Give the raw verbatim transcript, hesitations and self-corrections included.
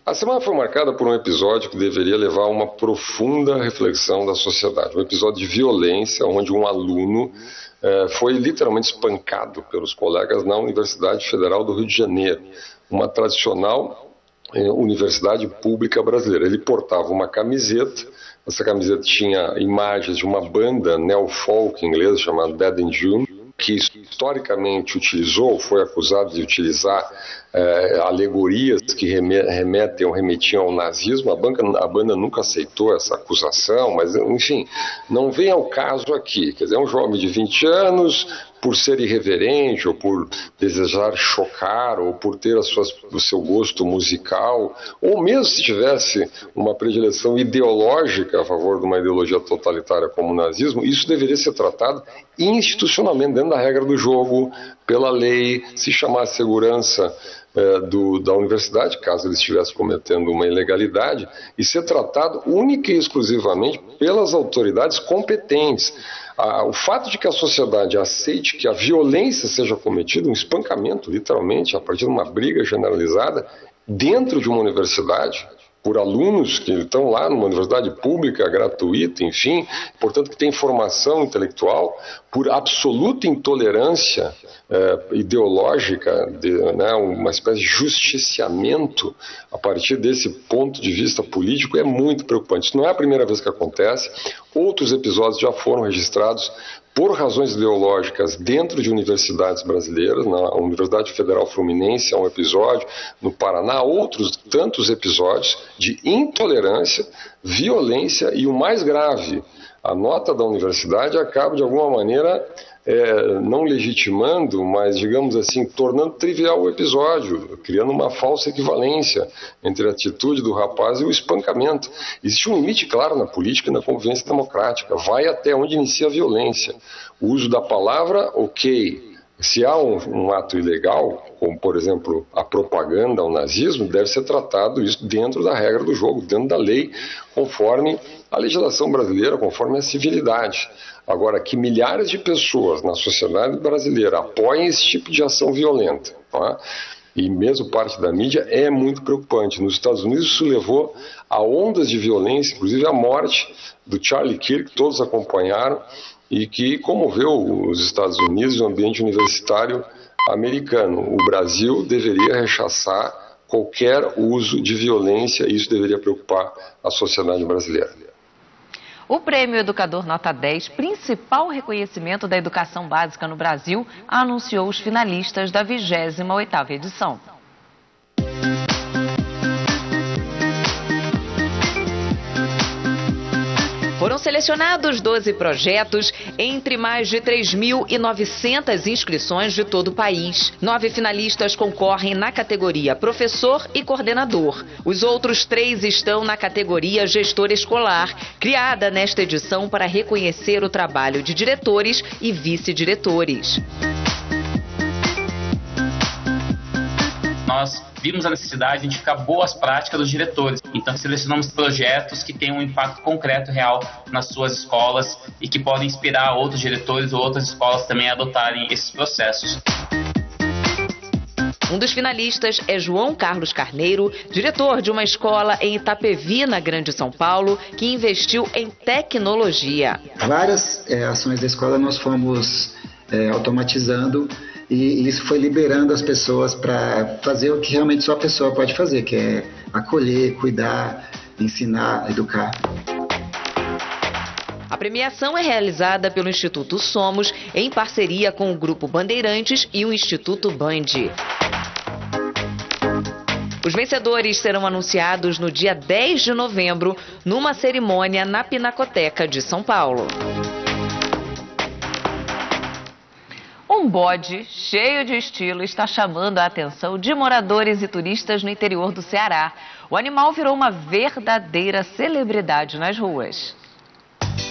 A semana foi marcada por um episódio que deveria levar a uma profunda reflexão da sociedade. Um episódio de violência, onde um aluno eh, foi literalmente espancado pelos colegas na Universidade Federal do Rio de Janeiro, uma tradicional eh, universidade pública brasileira. Ele portava uma camiseta, essa camiseta tinha imagens de uma banda neofolk inglesa chamada Dead in June, que historicamente utilizou, foi acusado de utilizar é, alegorias que remetem ou remetiam ao nazismo. A banda, a banda nunca aceitou essa acusação, mas, enfim, não vem ao caso aqui. Quer dizer, é um jovem de vinte anos, por ser irreverente, ou por desejar chocar, ou por ter as suas, o seu gosto musical, ou mesmo se tivesse uma predileção ideológica a favor de uma ideologia totalitária como o nazismo, isso deveria ser tratado institucionalmente, dentro da regra do jogo, pela lei, se chamar a segurança eh, do, da universidade, caso ele estivesse cometendo uma ilegalidade, e ser tratado única e exclusivamente pelas autoridades competentes. Ah, o fato de que a sociedade aceite que a violência seja cometida, um espancamento, literalmente, a partir de uma briga generalizada, dentro de uma universidade, por alunos que estão lá numa universidade pública, gratuita, enfim, portanto que tem formação intelectual, por absoluta intolerância eh, ideológica, de, né, uma espécie de justiciamento a partir desse ponto de vista político, é muito preocupante. Isso não é a primeira vez que acontece. Outros episódios já foram registrados por razões ideológicas dentro de universidades brasileiras. Na Universidade Federal Fluminense há um episódio, no Paraná outros tantos episódios de intolerância, violência e o mais grave, a nota da universidade acaba de alguma maneira é, não legitimando, mas digamos assim, tornando trivial o episódio, criando uma falsa equivalência entre a atitude do rapaz e o espancamento. Existe um limite claro na política e na convivência democrática, vai até onde inicia a violência. O uso da palavra, ok. Se há um, um ato ilegal, como por exemplo a propaganda ao nazismo, deve ser tratado isso dentro da regra do jogo, dentro da lei, conforme a legislação brasileira, conforme a civilidade. Agora, que milhares de pessoas na sociedade brasileira apoiem esse tipo de ação violenta, não é? E mesmo parte da mídia, é muito preocupante. Nos Estados Unidos isso levou a ondas de violência, inclusive a morte do Charlie Kirk, todos acompanharam, e que comoveu os Estados Unidos e o ambiente universitário americano. O Brasil deveria rechaçar qualquer uso de violência e isso deveria preocupar a sociedade brasileira. O Prêmio Educador Nota dez, principal reconhecimento da educação básica no Brasil, anunciou os finalistas da vigésima oitava edição. Foram selecionados doze projetos entre mais de três mil e novecentas inscrições de todo o país. Nove finalistas concorrem na categoria professor e coordenador. Os outros três estão na categoria gestor escolar, criada nesta edição para reconhecer o trabalho de diretores e vice-diretores. Nós vimos a necessidade de identificar boas práticas dos diretores. Então, selecionamos projetos que têm um impacto concreto, real, nas suas escolas e que podem inspirar outros diretores ou outras escolas também a adotarem esses processos. Um dos finalistas é João Carlos Carneiro, diretor de uma escola em Itapevi, na Grande São Paulo, que investiu em tecnologia. Várias é, ações da escola nós fomos é, automatizando, e isso foi liberando as pessoas para fazer o que realmente só a pessoa pode fazer, que é acolher, cuidar, ensinar, educar. A premiação é realizada pelo Instituto Somos, em parceria com o Grupo Bandeirantes e o Instituto Band. Os vencedores serão anunciados no dia dez de novembro, numa cerimônia na Pinacoteca de São Paulo. Um bode cheio de estilo está chamando a atenção de moradores e turistas no interior do Ceará. O animal virou uma verdadeira celebridade nas ruas.